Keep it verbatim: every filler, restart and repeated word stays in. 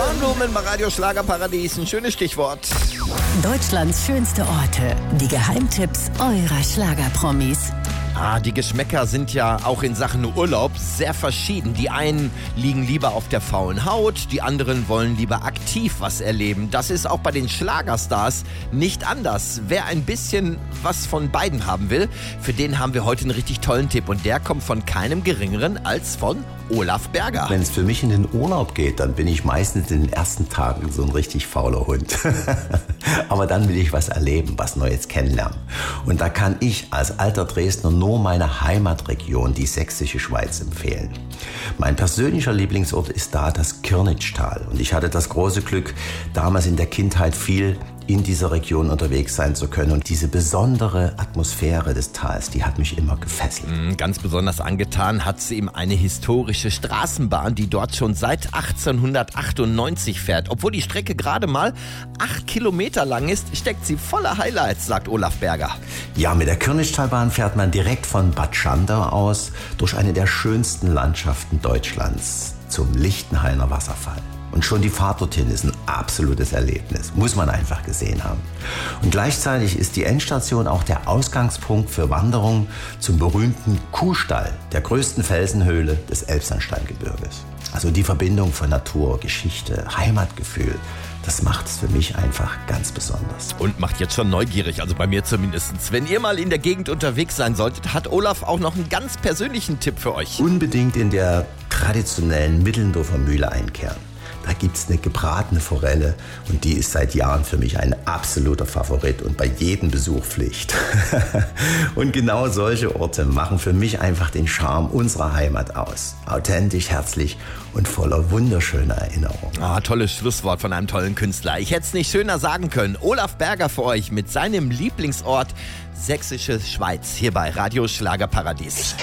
Kornblumen bei Radio Schlagerparadies, ein schönes Stichwort. Deutschlands schönste Orte, die Geheimtipps eurer Schlagerpromis. Ah, die Geschmäcker sind ja auch in Sachen Urlaub sehr verschieden. Die einen liegen lieber auf der faulen Haut, die anderen wollen lieber aktiv was erleben. Das ist auch bei den Schlagerstars nicht anders. Wer ein bisschen was von beiden haben will, für den haben wir heute einen richtig tollen Tipp. Und der kommt von keinem Geringeren als von Olaf Berger. Wenn es für mich in den Urlaub geht, dann bin ich meistens in den ersten Tagen so ein richtig fauler Hund. Aber dann will ich was erleben, was Neues kennenlernen. Und da kann ich als alter Dresdner nur meine Heimatregion, die sächsische Schweiz, empfehlen. Mein persönlicher Lieblingsort ist da das Kürnitschtal. Und ich hatte das große Glück, damals in der Kindheit viel in dieser Region unterwegs sein zu können. Und diese besondere Atmosphäre des Tals, die hat mich immer gefesselt. Ganz besonders angetan hat sie ihm eine historische Straßenbahn, die dort schon seit achtzehnhundertachtundneunzig fährt. Obwohl die Strecke gerade mal acht Kilometer lang ist, steckt sie voller Highlights, sagt Olaf Berger. Ja, mit der Kürnitschtalbahn fährt man direkt von Bad Schandau aus durch eine der schönsten Landschaften Deutschlands zum Lichtenhainer Wasserfall. Und schon die Fahrt dorthin ist ein absolutes Erlebnis. Muss man einfach gesehen haben. Und gleichzeitig ist die Endstation auch der Ausgangspunkt für Wanderungen zum berühmten Kuhstall, der größten Felsenhöhle des Elbsandsteingebirges. Also die Verbindung von Natur, Geschichte, Heimatgefühl, das macht es für mich einfach ganz besonders. Und macht jetzt schon neugierig, also bei mir zumindest. Wenn ihr mal in der Gegend unterwegs sein solltet, hat Olaf auch noch einen ganz persönlichen Tipp für euch. Unbedingt in der traditionellen Middendorfer Mühle einkehren. Da gibt es eine gebratene Forelle und die ist seit Jahren für mich ein absoluter Favorit und bei jedem Besuch Pflicht. Und genau solche Orte machen für mich einfach den Charme unserer Heimat aus. Authentisch, herzlich und voller wunderschöner Erinnerungen. Ah, tolles Schlusswort von einem tollen Künstler. Ich hätte es nicht schöner sagen können. Olaf Berger für euch mit seinem Lieblingsort Sächsische Schweiz hier bei Radio Schlagerparadies.